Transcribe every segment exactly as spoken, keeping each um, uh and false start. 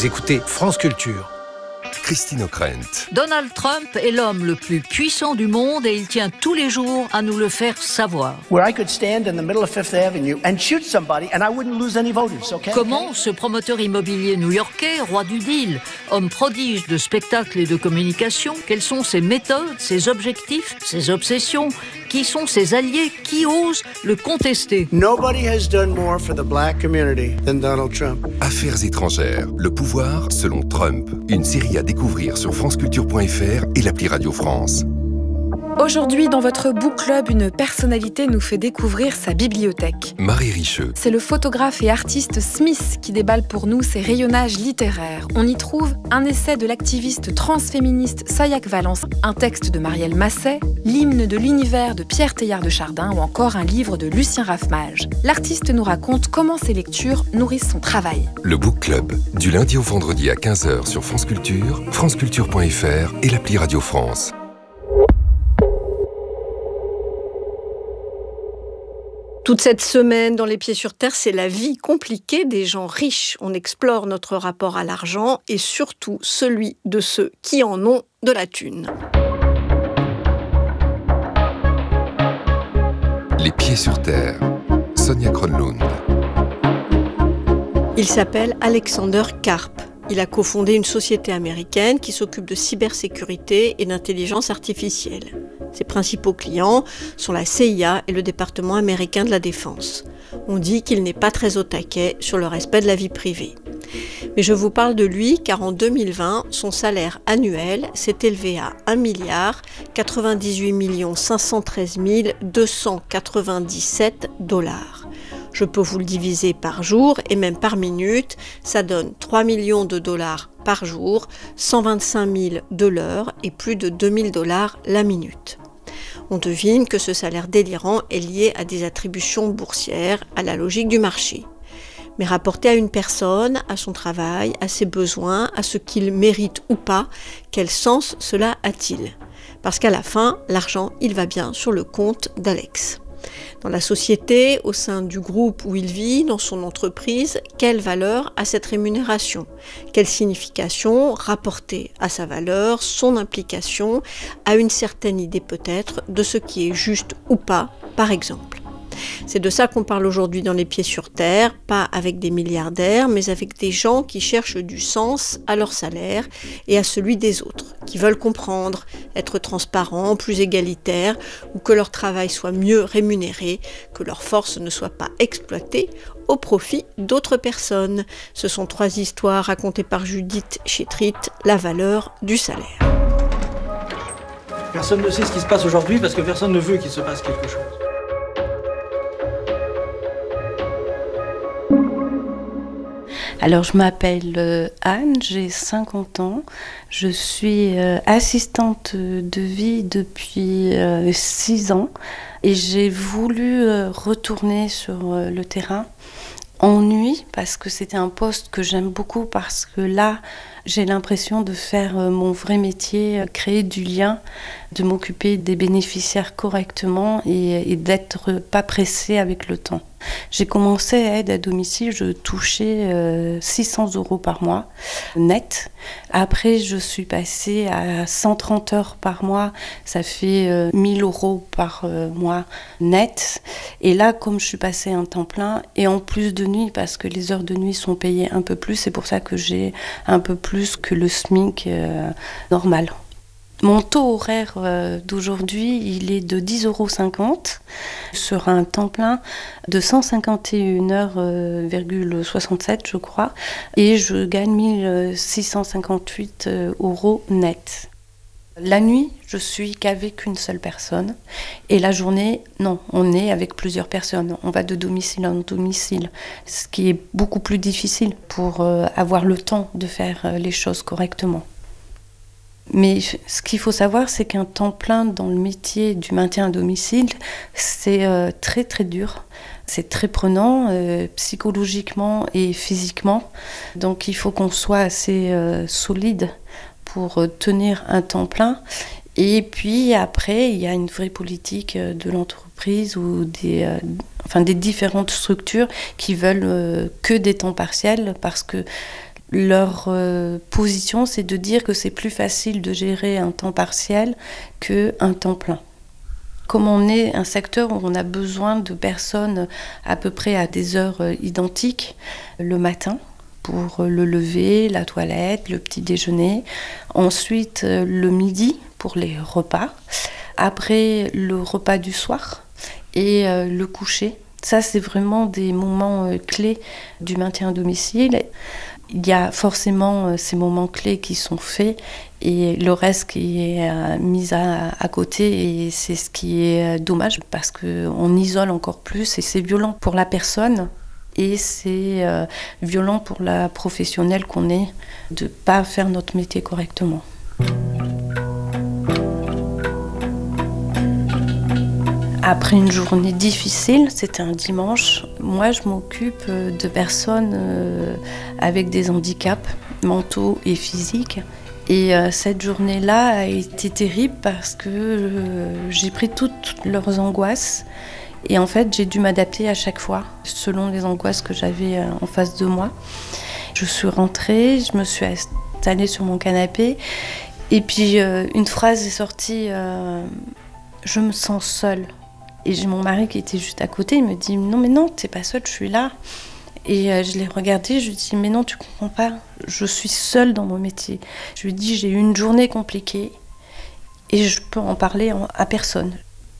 Vous écoutez France Culture. Christine O'Krent. Donald Trump est l'homme le plus puissant du monde et il tient tous les jours à nous le faire savoir. Where I could stand in the middle of Fifth Avenue and shoot somebody and I wouldn't lose any voters, okay? Comment ce promoteur immobilier new-yorkais, roi du deal, homme prodige de spectacle et de communication, quelles sont ses méthodes, ses objectifs, ses obsessions, qui sont ses alliés, qui osent le contester? Nobody has done more for the black community than Donald Trump. Affaires étrangères, le pouvoir selon Trump. Une série à découvrir sur franceculture point f r et l'appli Radio France. Aujourd'hui, dans votre book club, une personnalité nous fait découvrir sa bibliothèque. Marie Richeux. C'est le photographe et artiste Smith qui déballe pour nous ses rayonnages littéraires. On y trouve un essai de l'activiste transféministe Sayak Valence, un texte de Marielle Masset, l'hymne de l'univers de Pierre Teilhard de Chardin ou encore un livre de Lucien Raffmage. L'artiste nous raconte comment ses lectures nourrissent son travail. Le book club, du lundi au vendredi à quinze heures sur France Culture, franceculture point f r et l'appli Radio France. Toute cette semaine dans Les Pieds sur Terre, c'est la vie compliquée des gens riches. On explore notre rapport à l'argent et surtout celui de ceux qui en ont de la thune. Les Pieds sur Terre, Sonia Kronlund. Il s'appelle Alexander Karp. Il a cofondé une société américaine qui s'occupe de cybersécurité et d'intelligence artificielle. Ses principaux clients sont la C I A et le département américain de la défense. On dit qu'il n'est pas très au taquet sur le respect de la vie privée. Mais je vous parle de lui car en deux mille vingt, son salaire annuel s'est élevé à un milliard quatre-vingt-dix-huit millions cinq cent treize mille deux cent quatre-vingt-dix-sept dollars. Je peux vous le diviser par jour et même par minute, ça donne trois millions de dollars par jour, cent vingt-cinq mille de l'heure et plus de deux mille dollars la minute. On devine que ce salaire délirant est lié à des attributions boursières, à la logique du marché. Mais rapporté à une personne, à son travail, à ses besoins, à ce qu'il mérite ou pas, quel sens cela a-t-il ? Parce qu'à la fin, l'argent, il va bien sur le compte d'Alex. Dans la société, au sein du groupe où il vit, dans son entreprise, quelle valeur a cette rémunération ? Quelle signification rapportée à sa valeur, son implication, à une certaine idée peut-être de ce qui est juste ou pas, par exemple ? C'est de ça qu'on parle aujourd'hui dans Les Pieds sur Terre, pas avec des milliardaires, mais avec des gens qui cherchent du sens à leur salaire et à celui des autres, qui veulent comprendre, être transparents, plus égalitaires, ou que leur travail soit mieux rémunéré, que leur force ne soit pas exploitée au profit d'autres personnes. Ce sont trois histoires racontées par Judith Chétrit, la valeur du salaire. Personne ne sait ce qui se passe aujourd'hui parce que personne ne veut qu'il se passe quelque chose. Alors, je m'appelle Anne, j'ai cinquante ans. Je suis assistante de vie depuis six ans et j'ai voulu retourner sur le terrain. Ennui, parce que c'était un poste que j'aime beaucoup, parce que là, j'ai l'impression de faire mon vrai métier, créer du lien, de m'occuper des bénéficiaires correctement et, et d'être pas pressée avec le temps. J'ai commencé à aide à domicile, je touchais euh, six cents euros par mois, net. Après, je suis passée à cent trente heures par mois, ça fait euh, mille euros par euh, mois, net. Et là, comme je suis passée à un temps plein, et en plus de nuit, parce que les heures de nuit sont payées un peu plus, c'est pour ça que j'ai un peu plus que le SMIC euh, normal. Mon taux horaire d'aujourd'hui, il est de dix euros cinquante sur un temps plein de cent cinquante et une heures virgule soixante-sept, je crois, et je gagne mille six cent cinquante-huit euros net. La nuit, je suis qu'avec une seule personne, et la journée, non, on est avec plusieurs personnes. On va de domicile en domicile, ce qui est beaucoup plus difficile pour avoir le temps de faire les choses correctement. Mais ce qu'il faut savoir, c'est qu'un temps plein dans le métier du maintien à domicile, c'est euh, très très dur. C'est très prenant, euh, psychologiquement et physiquement. Donc il faut qu'on soit assez euh, solide pour euh, tenir un temps plein. Et puis après, il y a une vraie politique de l'entreprise ou des, euh, enfin, des différentes structures qui veulent euh, que des temps partiels parce que Leur euh, position, c'est de dire que c'est plus facile de gérer un temps partiel qu'un temps plein. Comme on est un secteur où on a besoin de personnes à peu près à des heures euh, identiques, le matin, pour le lever, la toilette, le petit déjeuner. Ensuite, euh, le midi pour les repas. Après, le repas du soir et euh, le coucher. Ça, c'est vraiment des moments euh, clés du maintien à domicile. Il y a forcément euh, ces moments clés qui sont faits et le reste qui est euh, mis à, à côté, et c'est ce qui est dommage parce qu'on isole encore plus et c'est violent pour la personne et c'est euh, violent pour la professionnelle qu'on est de ne pas faire notre métier correctement. Après une journée difficile, c'était un dimanche, moi je m'occupe de personnes avec des handicaps mentaux et physiques. Et cette journée-là a été terrible parce que j'ai pris toutes leurs angoisses. Et en fait, j'ai dû m'adapter à chaque fois, selon les angoisses que j'avais en face de moi. Je suis rentrée, je me suis installée sur mon canapé. Et puis une phrase est sortie, euh, « Je me sens seule ». Et j'ai mon mari qui était juste à côté, il me dit « Non mais non, t'es pas seule, je suis là ». Et euh, je l'ai regardé, je lui ai dit « Mais non, tu comprends pas, je suis seule dans mon métier ». Je lui ai dit « J'ai eu une journée compliquée et je peux en parler en, à personne ».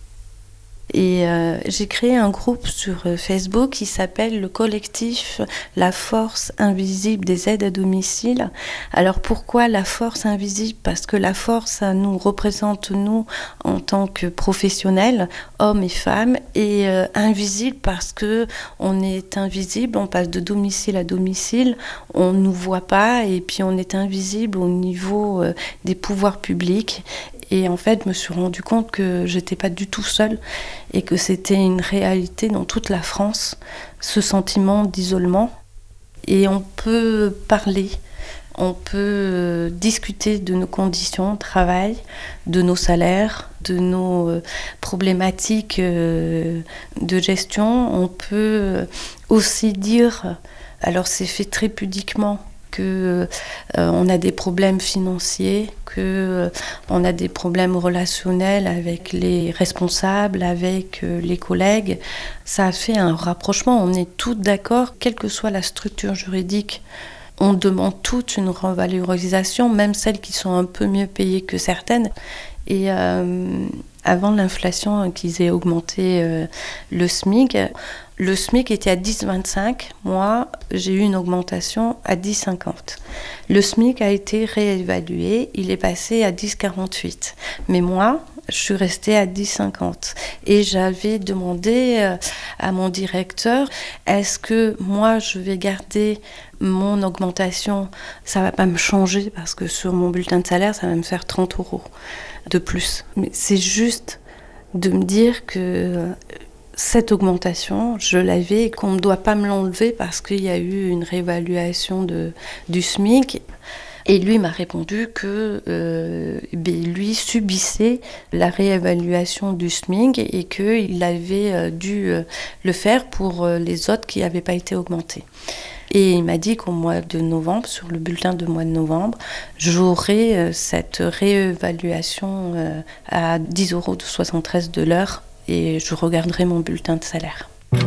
Et euh, j'ai créé un groupe sur Facebook qui s'appelle le collectif La Force Invisible des aides à domicile. Alors pourquoi la force invisible ? Parce que la force, ça nous représente nous en tant que professionnels, hommes et femmes, et euh, invisible parce que on est invisible, on passe de domicile à domicile, on nous voit pas et puis on est invisible au niveau euh, des pouvoirs publics. Et en fait, je me suis rendu compte que j'étais pas du tout seule et que c'était une réalité dans toute la France, ce sentiment d'isolement. Et on peut parler, on peut discuter de nos conditions de travail, de nos salaires, de nos problématiques de gestion. On peut aussi dire, alors c'est fait très pudiquement, que euh, on a des problèmes financiers, que euh, on a des problèmes relationnels avec les responsables, avec euh, les collègues. Ça a fait un rapprochement. On est toutes d'accord, quelle que soit la structure juridique. On demande toute une revalorisation, même celles qui sont un peu mieux payées que certaines. Et euh, avant l'inflation, qu'ils aient augmenté euh, le SMIC, le SMIC était à dix virgule vingt-cinq. Moi, j'ai eu une augmentation à dix virgule cinquante. Le SMIC a été réévalué. Il est passé à dix virgule quarante-huit. Mais moi, je suis restée à dix virgule cinquante. Et j'avais demandé à mon directeur, est-ce que moi, je vais garder mon augmentation ? Ça ne va pas me changer parce que sur mon bulletin de salaire, ça va me faire trente euros de plus. Mais c'est juste de me dire que cette augmentation, je l'avais et qu'on ne doit pas me l'enlever parce qu'il y a eu une réévaluation de, du SMIC. Et lui m'a répondu que euh, ben, lui subissait la réévaluation du SMIC et qu'il avait euh, dû euh, le faire pour euh, les autres qui n'avaient pas été augmentés. Et il m'a dit qu'au mois de novembre, sur le bulletin de mois de novembre, j'aurai euh, cette réévaluation euh, à dix euros soixante-treize de l'heure et je regarderai mon bulletin de salaire.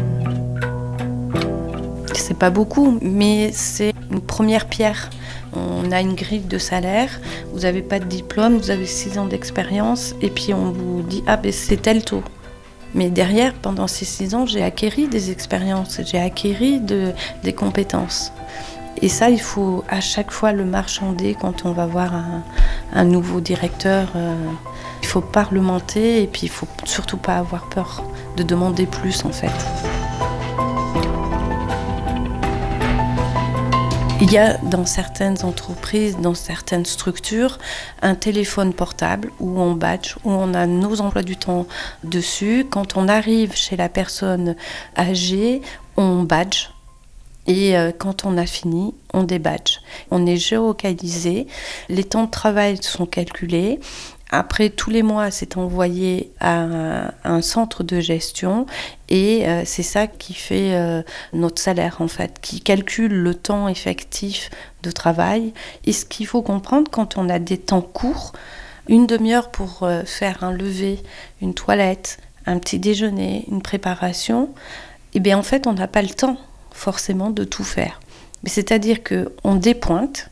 C'est pas beaucoup, mais c'est une première pierre. On a une grille de salaire, vous n'avez pas de diplôme, vous avez six ans d'expérience, et puis on vous dit « Ah, ben c'est tel taux ». Mais derrière, pendant ces six ans, j'ai acquéri des expériences, j'ai acquéri de, des compétences. Et ça, il faut à chaque fois le marchander quand on va voir un, un nouveau directeur. Euh, il faut parlementer et puis il ne faut surtout pas avoir peur de demander plus en fait. Il y a dans certaines entreprises, dans certaines structures, un téléphone portable où on badge, où on a nos emplois du temps dessus. Quand on arrive chez la personne âgée, on badge Et euh, quand on a fini, on débadge. On est géolocalisé, les temps de travail sont calculés. Après, tous les mois, c'est envoyé à un, un centre de gestion et euh, c'est ça qui fait euh, notre salaire, en fait, qui calcule le temps effectif de travail. Et ce qu'il faut comprendre, quand on a des temps courts, une demi-heure pour euh, faire un lever, une toilette, un petit déjeuner, une préparation, eh bien, en fait, on n'a pas le temps forcément de tout faire. Mais c'est-à-dire qu'on dépointe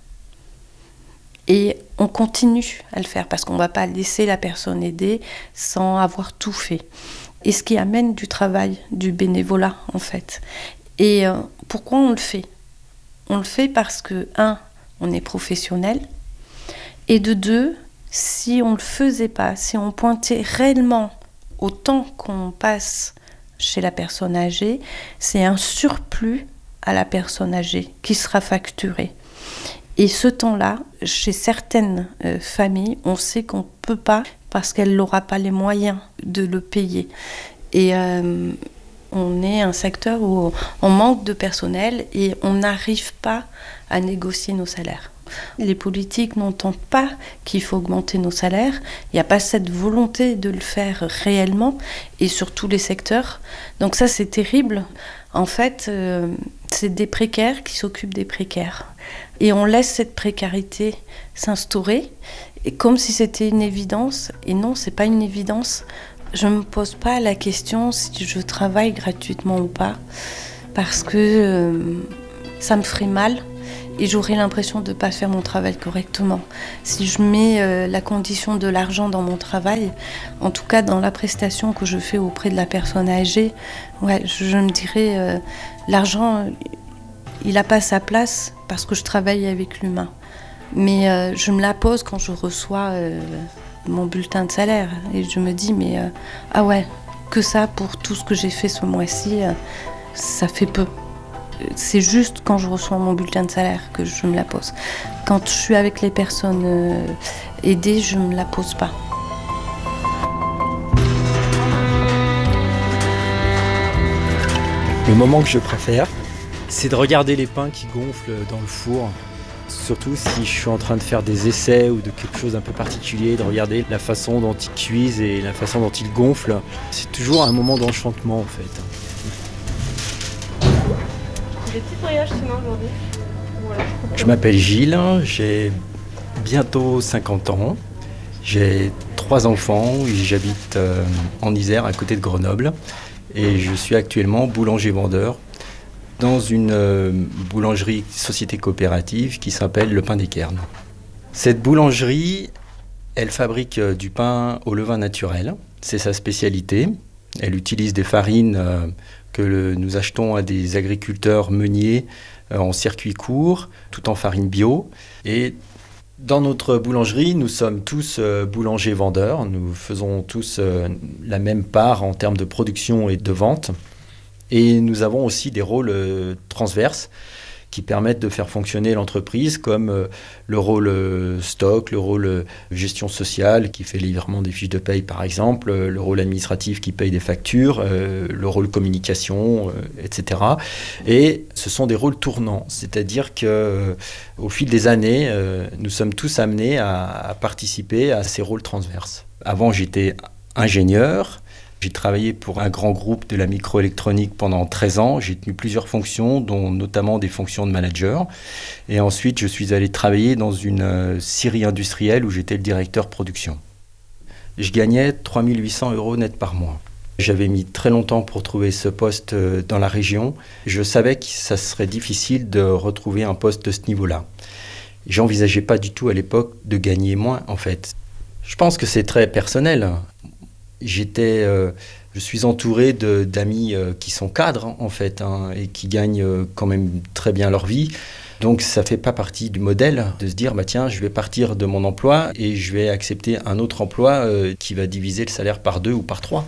et on continue à le faire parce qu'on ne va pas laisser la personne aider sans avoir tout fait. Et ce qui amène du travail, du bénévolat en fait. Et euh, pourquoi on le fait ? On le fait parce que, un, on est professionnel, et de deux, si on ne le faisait pas, si on pointait réellement au temps qu'on passe chez la personne âgée, c'est un surplus à la personne âgée qui sera facturé. Et ce temps-là, chez certaines euh, familles, on sait qu'on ne peut pas parce qu'elle n'aura pas les moyens de le payer. Et euh, on est un secteur où on manque de personnel et on n'arrive pas à négocier nos salaires. Les politiques n'entendent pas qu'il faut augmenter nos salaires. Il n'y a pas cette volonté de le faire réellement et sur tous les secteurs. Donc ça, c'est terrible. En fait, euh, c'est des précaires qui s'occupent des précaires. Et on laisse cette précarité s'instaurer et comme si c'était une évidence. Et non, ce n'est pas une évidence. Je ne me pose pas la question si je travaille gratuitement ou pas parce que euh, ça me ferait mal. Et j'aurais l'impression de ne pas faire mon travail correctement. Si je mets euh, la condition de l'argent dans mon travail, en tout cas dans la prestation que je fais auprès de la personne âgée, ouais, je, je me dirais, euh, l'argent, il n'a pas sa place parce que je travaille avec l'humain. Mais euh, je me la pose quand je reçois euh, mon bulletin de salaire. Et je me dis, mais euh, ah ouais, que ça pour tout ce que j'ai fait ce mois-ci, euh, ça fait peu. C'est juste quand je reçois mon bulletin de salaire que je me la pose. Quand je suis avec les personnes euh, aidées, je ne me la pose pas. Le moment que je préfère, c'est de regarder les pains qui gonflent dans le four. Surtout si je suis en train de faire des essais ou de quelque chose d'un peu particulier, de regarder la façon dont ils cuisent et la façon dont ils gonflent. C'est toujours un moment d'enchantement en fait. Des petits voyages sinon aujourd'hui voilà. Je m'appelle Gilles, j'ai bientôt cinquante ans, j'ai trois enfants, j'habite euh, en Isère à côté de Grenoble et je suis actuellement boulanger-vendeur dans une euh, boulangerie société coopérative qui s'appelle Le Pain des Cairns. Cette boulangerie, elle fabrique euh, du pain au levain naturel, c'est sa spécialité. Elle utilise des farines euh, que le, nous achetons à des agriculteurs meuniers euh, en circuit court, tout en farine bio. Et dans notre boulangerie, nous sommes tous euh, boulangers-vendeurs. Nous faisons tous euh, la même part en termes de production et de vente. Et nous avons aussi des rôles euh, transverses qui permettent de faire fonctionner l'entreprise, comme euh, le rôle euh, stock, le rôle euh, gestion sociale qui fait livrement des fiches de paye par exemple, euh, le rôle administratif qui paye des factures, euh, le rôle communication, euh, et cetera. Et ce sont des rôles tournants, c'est-à-dire que euh, au fil des années, euh, nous sommes tous amenés à, à participer à ces rôles transverses. Avant, j'étais ingénieur. J'ai travaillé pour un grand groupe de la microélectronique pendant treize ans. J'ai tenu plusieurs fonctions, dont notamment des fonctions de manager. Et ensuite, je suis allé travailler dans une euh, scierie industrielle où j'étais le directeur production. Je gagnais trois mille huit cents euros net par mois. J'avais mis très longtemps pour trouver ce poste euh, dans la région. Je savais que ça serait difficile de retrouver un poste de ce niveau-là. J'envisageais pas du tout à l'époque de gagner moins, en fait. Je pense que c'est très personnel. J'étais, euh, je suis entouré de, d'amis euh, qui sont cadres, en fait, hein, et qui gagnent euh, quand même très bien leur vie. Donc, ça ne fait pas partie du modèle de se dire, bah, tiens, je vais partir de mon emploi et je vais accepter un autre emploi euh, qui va diviser le salaire par deux ou par trois.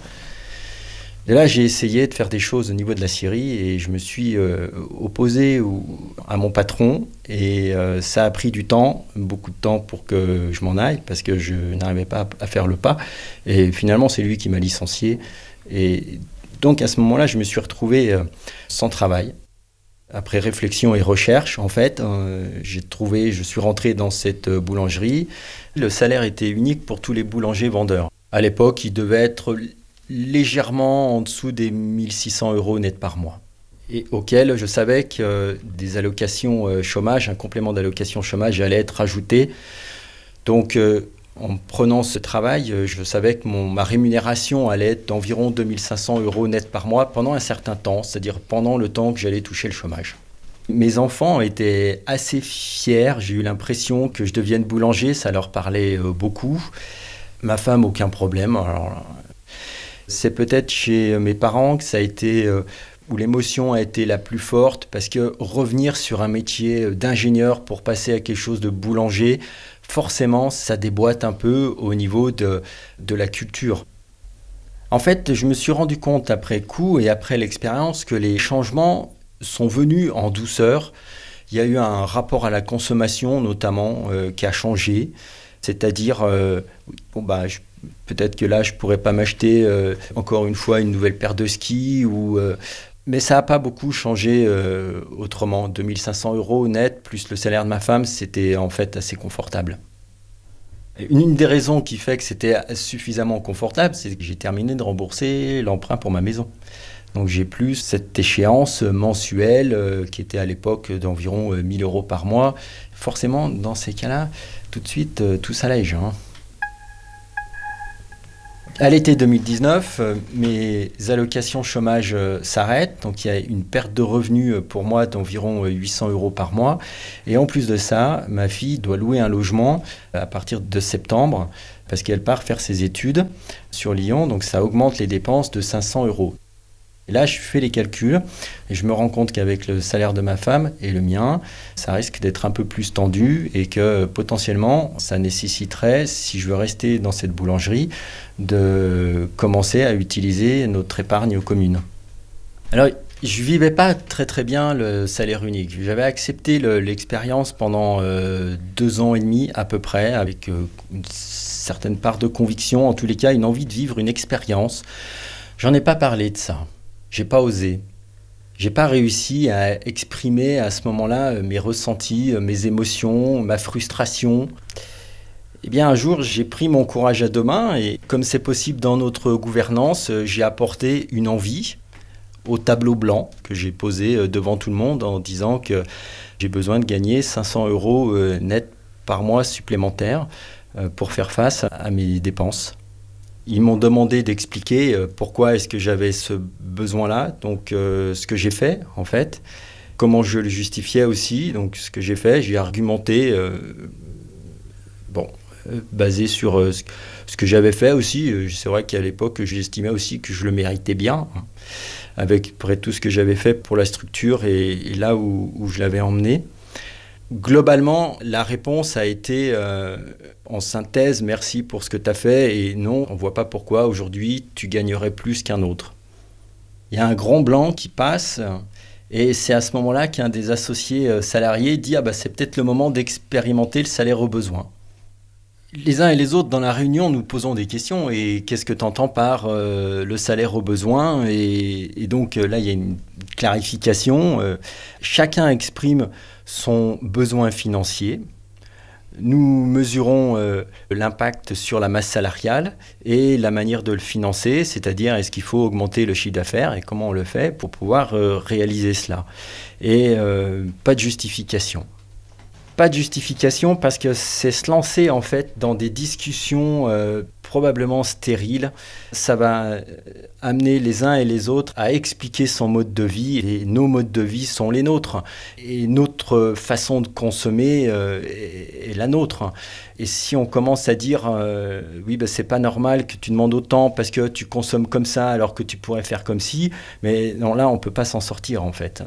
Et là, j'ai essayé de faire des choses au niveau de la scierie et je me suis euh, opposé au, à mon patron. Et euh, ça a pris du temps, beaucoup de temps pour que je m'en aille parce que je n'arrivais pas à faire le pas. Et finalement, c'est lui qui m'a licencié. Et donc, à ce moment-là, je me suis retrouvé euh, sans travail. Après réflexion et recherche, en fait, euh, j'ai trouvé, je suis rentré dans cette boulangerie. Le salaire était unique pour tous les boulangers vendeurs. À l'époque, il devait être légèrement en dessous des mille six cents euros net par mois. Et auquel je savais que euh, des allocations euh, chômage, un complément d'allocation chômage allait être ajouté. Donc, euh, en prenant ce travail, euh, je savais que mon, ma rémunération allait être d'environ deux mille cinq cents euros net par mois pendant un certain temps, c'est-à-dire pendant le temps que j'allais toucher le chômage. Mes enfants étaient assez fiers, j'ai eu l'impression que je devienne boulanger, ça leur parlait euh, beaucoup. Ma femme, aucun problème. Alors, c'est peut-être chez mes parents que ça a été... Euh, où l'émotion a été la plus forte, parce que revenir sur un métier d'ingénieur pour passer à quelque chose de boulanger, forcément, ça déboîte un peu au niveau de, de la culture. En fait, je me suis rendu compte après coup et après l'expérience que les changements sont venus en douceur. Il y a eu un rapport à la consommation, notamment, euh, qui a changé. C'est-à-dire, euh, bon, bah, je, peut-être que là, je ne pourrais pas m'acheter euh, encore une fois une nouvelle paire de skis ou... Euh, Mais ça n'a pas beaucoup changé euh, autrement. deux mille cinq cents euros net, plus le salaire de ma femme, c'était en fait assez confortable. Une, une des raisons qui fait que c'était suffisamment confortable, c'est que j'ai terminé de rembourser l'emprunt pour ma maison. Donc j'ai plus cette échéance mensuelle euh, qui était à l'époque d'environ euh, mille euros par mois. Forcément, dans ces cas-là, tout de suite, euh, tout s'allège, hein. À l'été deux mille dix-neuf, euh, mes allocations chômage euh, s'arrêtent, donc il y a une perte de revenus pour moi d'environ huit cents euros par mois. Et en plus de ça, ma fille doit louer un logement à partir de septembre, parce qu'elle part faire ses études sur Lyon, donc ça augmente les dépenses de cinq cents euros. Et là, je fais les calculs et je me rends compte qu'avec le salaire de ma femme et le mien, ça risque d'être un peu plus tendu et que potentiellement, ça nécessiterait, si je veux rester dans cette boulangerie, de commencer à utiliser notre épargne commune. Alors, je ne vivais pas très très bien le salaire unique. J'avais accepté le, l'expérience pendant euh, deux ans et demi à peu près, avec euh, une certaine part de conviction, en tous les cas, une envie de vivre une expérience. J'en ai pas parlé de ça. J'ai pas osé. J'ai pas réussi à exprimer à ce moment-là mes ressentis, mes émotions, ma frustration. Eh bien, un jour, j'ai pris mon courage à deux mains et, comme c'est possible dans notre gouvernance, j'ai apporté une envie au tableau blanc que j'ai posé devant tout le monde en disant que j'ai besoin de gagner cinq cents euros net par mois supplémentaires pour faire face à mes dépenses. Ils m'ont demandé d'expliquer pourquoi est-ce que j'avais ce besoin-là, donc euh, ce que j'ai fait en fait, comment je le justifiais aussi, donc ce que j'ai fait, j'ai argumenté, euh, bon, euh, basé sur euh, ce, ce que j'avais fait aussi. C'est vrai qu'à l'époque, j'estimais aussi que je le méritais bien, hein, avec près tout ce que j'avais fait pour la structure et, et là où, où je l'avais emmené. Globalement, la réponse a été, euh, en synthèse, merci pour ce que tu as fait et non, on ne voit pas pourquoi aujourd'hui tu gagnerais plus qu'un autre. Il y a un grand blanc qui passe et c'est à ce moment-là qu'un des associés salariés dit « Ah bah c'est peut-être le moment d'expérimenter le salaire au besoin ». Les uns et les autres, dans la réunion, nous posons des questions. Et qu'est-ce que tu entends par euh, le salaire au besoin ? et, et donc là, il y a une clarification. Euh, chacun exprime son besoin financier. Nous mesurons euh, l'impact sur la masse salariale et la manière de le financer, c'est-à-dire est-ce qu'il faut augmenter le chiffre d'affaires et comment on le fait pour pouvoir euh, réaliser cela. Et euh, pas de justification. Pas de justification parce que c'est se lancer en fait dans des discussions euh, probablement stériles. Ça va amener les uns et les autres à expliquer son mode de vie et nos modes de vie sont les nôtres. Et notre façon de consommer euh, est, est la nôtre. Et si on commence à dire euh, oui ben c'est pas normal que tu demandes autant parce que tu consommes comme ça alors que tu pourrais faire comme ci, mais non là on peut pas s'en sortir en fait.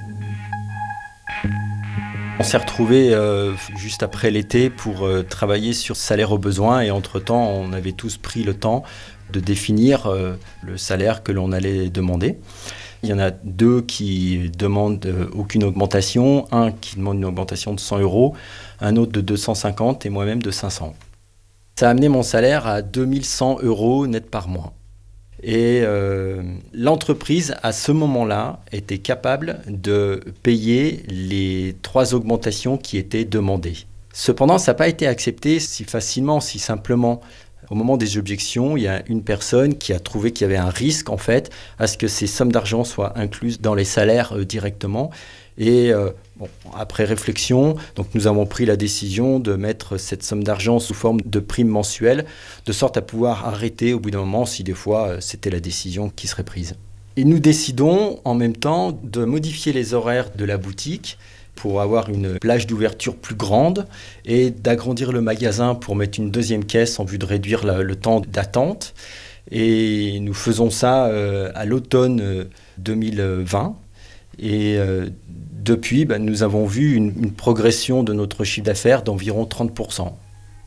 On s'est retrouvés euh, juste après l'été pour euh, travailler sur salaire au besoin et entre-temps, on avait tous pris le temps de définir euh, le salaire que l'on allait demander. Il y en a deux qui demandent euh, aucune augmentation, un qui demande une augmentation de cent euros, un autre de deux cent cinquante et moi-même de cinq cents. Ça a amené mon salaire à deux mille cent euros net par mois. Et euh, l'entreprise, à ce moment-là, était capable de payer les trois augmentations qui étaient demandées. Cependant, ça n'a pas été accepté si facilement, si simplement. Au moment des objections, il y a une personne qui a trouvé qu'il y avait un risque, en fait, à ce que ces sommes d'argent soient incluses dans les salaires euh, directement. Et euh, bon, après réflexion, donc nous avons pris la décision de mettre cette somme d'argent sous forme de prime mensuelle, de sorte à pouvoir arrêter au bout d'un moment si des fois euh, c'était la décision qui serait prise. Et nous décidons en même temps de modifier les horaires de la boutique pour avoir une plage d'ouverture plus grande et d'agrandir le magasin pour mettre une deuxième caisse en vue de réduire la, le temps d'attente. Et nous faisons ça euh, à l'automne euh, deux mille vingt. Et euh, depuis, bah, nous avons vu une, une progression de notre chiffre d'affaires d'environ trente pour cent.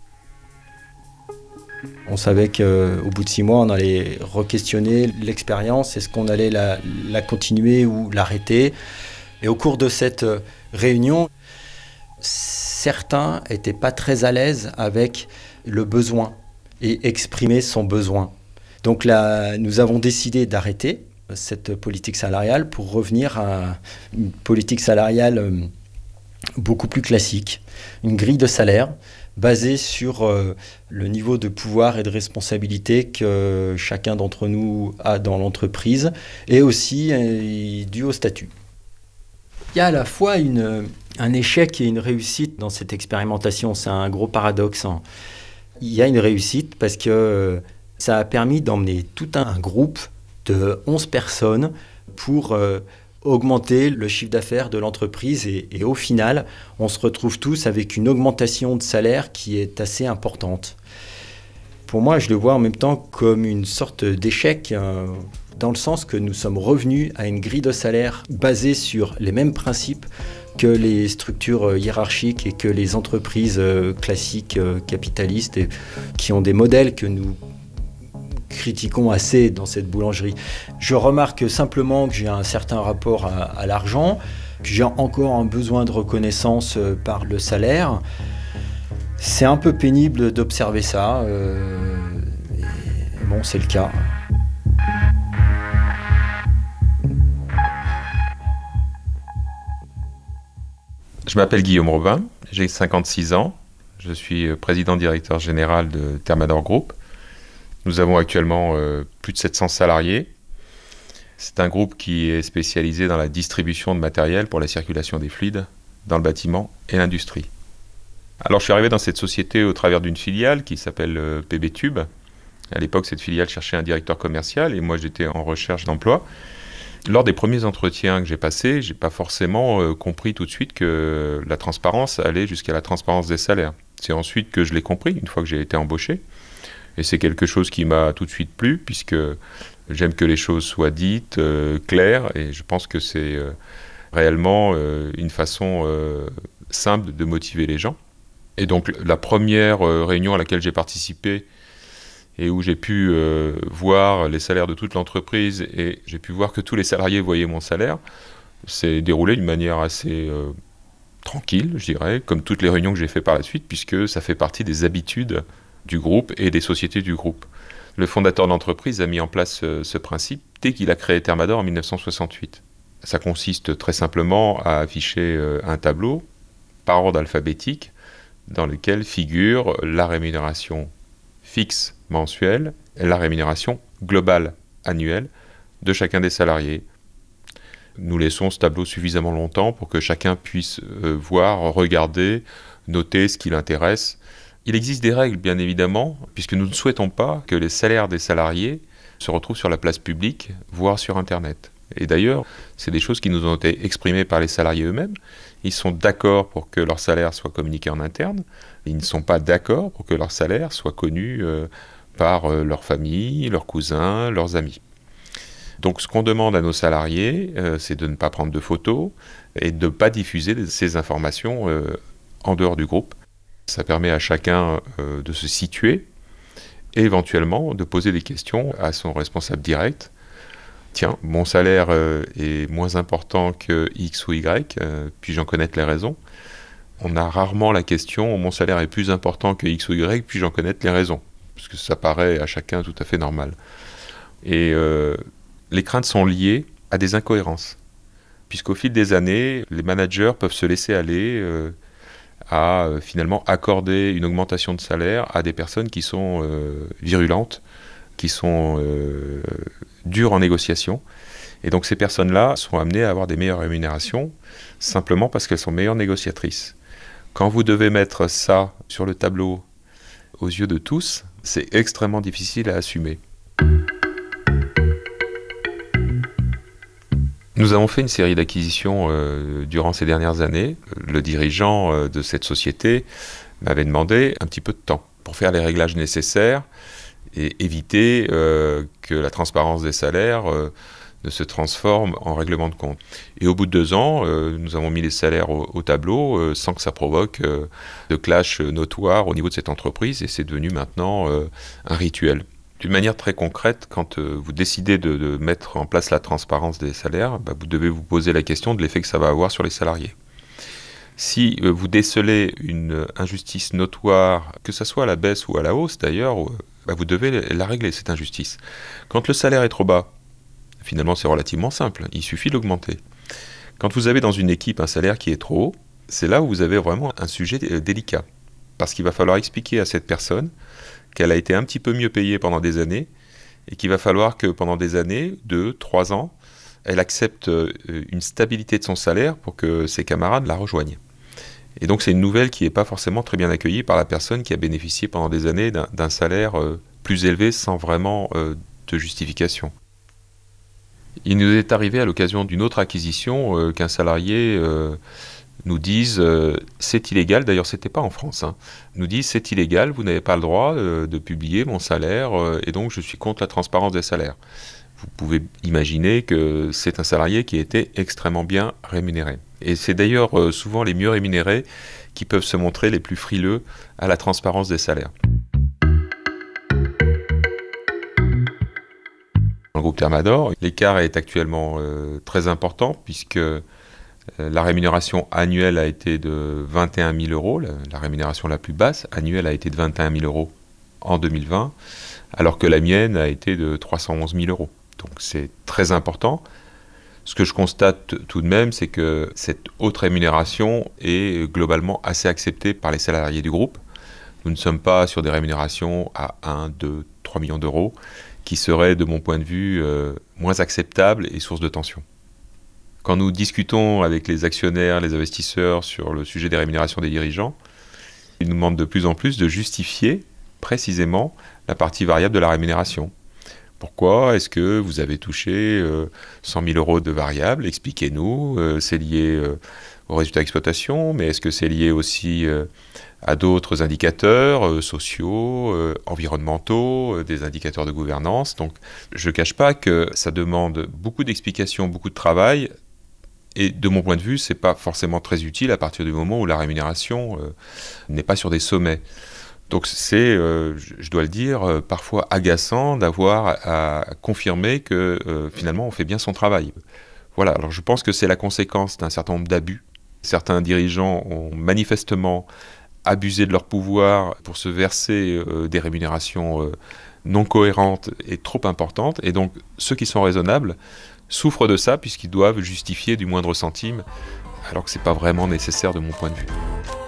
On savait qu'au bout de six mois, on allait re-questionner l'expérience. Est-ce qu'on allait la, la continuer ou l'arrêter ? Et au cours de cette réunion, certains n'étaient pas très à l'aise avec le besoin et exprimer son besoin. Donc là, nous avons décidé d'arrêter cette politique salariale pour revenir à une politique salariale beaucoup plus classique, une grille de salaire basée sur euh, le niveau de pouvoir et de responsabilité que chacun d'entre nous a dans l'entreprise et aussi euh, dû au statut. Il y a à la fois une, un échec et une réussite dans cette expérimentation. C'est un gros paradoxe. Hein. Il y a une réussite parce que ça a permis d'emmener tout un groupe de onze personnes pour euh, augmenter le chiffre d'affaires de l'entreprise. Et, et au final, on se retrouve tous avec une augmentation de salaire qui est assez importante. Pour moi, je le vois en même temps comme une sorte d'échec, euh, dans le sens que nous sommes revenus à une grille de salaire basée sur les mêmes principes que les structures hiérarchiques et que les entreprises classiques capitalistes et qui ont des modèles que nous critiquons assez dans cette boulangerie. Je remarque simplement que j'ai un certain rapport à, à l'argent, que j'ai encore un besoin de reconnaissance par le salaire. C'est un peu pénible d'observer ça. Euh, et bon, c'est le cas. Je m'appelle Guillaume Robin, j'ai cinquante-six ans, je suis président-directeur général de Thermador Group. Nous avons actuellement euh, plus de sept cents salariés. C'est un groupe qui est spécialisé dans la distribution de matériel pour la circulation des fluides dans le bâtiment et l'industrie. Alors je suis arrivé dans cette société au travers d'une filiale qui s'appelle euh, P B Tube. À l'époque, cette filiale cherchait un directeur commercial et moi j'étais en recherche d'emploi. Lors des premiers entretiens que j'ai passés, je n'ai pas forcément euh, compris tout de suite que la transparence allait jusqu'à la transparence des salaires. C'est ensuite que je l'ai compris, une fois que j'ai été embauché. Et c'est quelque chose qui m'a tout de suite plu, puisque j'aime que les choses soient dites, euh, claires, et je pense que c'est euh, réellement euh, une façon euh, simple de motiver les gens. Et donc la première euh, réunion à laquelle j'ai participé, et où j'ai pu euh, voir les salaires de toute l'entreprise, et j'ai pu voir que tous les salariés voyaient mon salaire, s'est déroulé d'une manière assez euh, tranquille, je dirais, comme toutes les réunions que j'ai fait par la suite, puisque ça fait partie des habitudes du groupe et des sociétés du groupe. Le fondateur de l'entreprise a mis en place euh, ce principe dès qu'il a créé Thermador en mille neuf cent soixante-huit. Ça consiste très simplement à afficher euh, un tableau par ordre alphabétique dans lequel figure la rémunération fixe mensuelle et la rémunération globale annuelle de chacun des salariés. Nous laissons ce tableau suffisamment longtemps pour que chacun puisse euh, voir, regarder, noter ce qui l'intéresse. Il existe des règles, bien évidemment, puisque nous ne souhaitons pas que les salaires des salariés se retrouvent sur la place publique, voire sur Internet. Et d'ailleurs, c'est des choses qui nous ont été exprimées par les salariés eux-mêmes. Ils sont d'accord pour que leur salaire soit communiqué en interne. Ils ne sont pas d'accord pour que leur salaire soit connu euh, par euh, leur famille, leurs cousins, leurs amis. Donc ce qu'on demande à nos salariés, euh, c'est de ne pas prendre de photos et de ne pas diffuser ces informations euh, en dehors du groupe. Ça permet à chacun euh, de se situer et éventuellement de poser des questions à son responsable direct. Tiens, mon salaire euh, est moins important que X ou Y, euh, puis-je en connaître les raisons ? On a rarement la question « mon salaire est plus important que X ou Y, puis-je en connaître les raisons ?» Parce que ça paraît à chacun tout à fait normal. Et euh, les craintes sont liées à des incohérences. Puisqu'au fil des années, les managers peuvent se laisser aller euh, à euh, finalement accorder une augmentation de salaire à des personnes qui sont euh, virulentes, qui sont euh, dures en négociation. Et donc ces personnes-là sont amenées à avoir des meilleures rémunérations simplement parce qu'elles sont meilleures négociatrices. Quand vous devez mettre ça sur le tableau aux yeux de tous, c'est extrêmement difficile à assumer. Nous avons fait une série d'acquisitions euh, durant ces dernières années. Le dirigeant euh, de cette société m'avait demandé un petit peu de temps pour faire les réglages nécessaires et éviter euh, que la transparence des salaires euh, ne se transforme en règlement de compte. Et au bout de deux ans, euh, nous avons mis les salaires au, au tableau euh, sans que ça provoque euh, de clash notoire au niveau de cette entreprise, et c'est devenu maintenant euh, un rituel. D'une manière très concrète, quand euh, vous décidez de, de mettre en place la transparence des salaires, bah, vous devez vous poser la question de l'effet que ça va avoir sur les salariés. Si euh, vous décelez une injustice notoire, que ce soit à la baisse ou à la hausse d'ailleurs, euh, bah, vous devez la régler, cette injustice. Quand le salaire est trop bas, finalement c'est relativement simple, il suffit de l'augmenter. Quand vous avez dans une équipe un salaire qui est trop haut, c'est là où vous avez vraiment un sujet euh, délicat. Parce qu'il va falloir expliquer à cette personne qu'elle a été un petit peu mieux payée pendant des années, et qu'il va falloir que pendant des années, deux, trois ans, elle accepte une stabilité de son salaire pour que ses camarades la rejoignent. Et donc c'est une nouvelle qui n'est pas forcément très bien accueillie par la personne qui a bénéficié pendant des années d'un, d'un salaire plus élevé sans vraiment de justification. Il nous est arrivé à l'occasion d'une autre acquisition qu'un salarié euh, nous dise euh, c'est illégal, d'ailleurs c'était pas en France, hein, nous disent c'est illégal, vous n'avez pas le droit euh, de publier mon salaire euh, et donc je suis contre la transparence des salaires. Vous pouvez imaginer que c'est un salarié qui était extrêmement bien rémunéré. Et c'est d'ailleurs euh, souvent les mieux rémunérés qui peuvent se montrer les plus frileux à la transparence des salaires. Dans le groupe Thermador, l'écart est actuellement euh, très important puisque la rémunération annuelle a été de vingt et un mille euros, la, la rémunération la plus basse annuelle a été de vingt et un mille euros en deux mille vingt, alors que la mienne a été de trois cent onze mille euros. Donc c'est très important. Ce que je constate tout de même, c'est que cette haute rémunération est globalement assez acceptée par les salariés du groupe. Nous ne sommes pas sur des rémunérations à un, deux, trois millions d'euros, qui seraient, de mon point de vue, euh, moins acceptables et source de tension. Quand nous discutons avec les actionnaires, les investisseurs sur le sujet des rémunérations des dirigeants, ils nous demandent de plus en plus de justifier précisément la partie variable de la rémunération. Pourquoi est-ce que vous avez touché euh, cent mille euros de variable? Expliquez-nous, euh, c'est lié euh, aux résultats d'exploitation, mais est-ce que c'est lié aussi euh, à d'autres indicateurs euh, sociaux, euh, environnementaux, euh, des indicateurs de gouvernance? Donc je ne cache pas que ça demande beaucoup d'explications, beaucoup de travail. Et de mon point de vue, ce n'est pas forcément très utile à partir du moment où la rémunération euh, n'est pas sur des sommets. Donc c'est, euh, je dois le dire, euh, parfois agaçant d'avoir à, à confirmer que euh, finalement on fait bien son travail. Voilà, alors je pense que c'est la conséquence d'un certain nombre d'abus. Certains dirigeants ont manifestement abusé de leur pouvoir pour se verser euh, des rémunérations euh, non cohérentes et trop importantes. Et donc ceux qui sont raisonnables souffrent de ça puisqu'ils doivent justifier du moindre centime, alors que ce n'est pas vraiment nécessaire de mon point de vue.